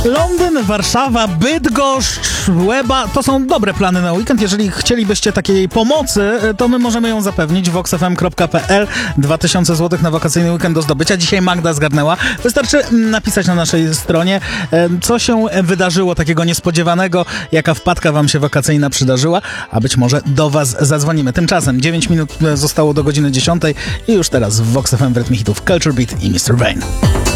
Londyn, Warszawa, Bydgoszcz, Łeba to są dobre plany na weekend. Jeżeli chcielibyście takiej pomocy, to my możemy ją zapewnić. voxfm.pl 2000 zł na wakacyjny weekend do zdobycia. Dzisiaj Magda zgarnęła. Wystarczy napisać na naszej stronie, co się wydarzyło takiego niespodziewanego, jaka wpadka wam się wakacyjna przydarzyła, a być może do was zadzwonimy. Tymczasem 9 minut zostało do godziny 10 i już teraz w Vox FM w rytmie hitów Culture Beat i Mr. Rain.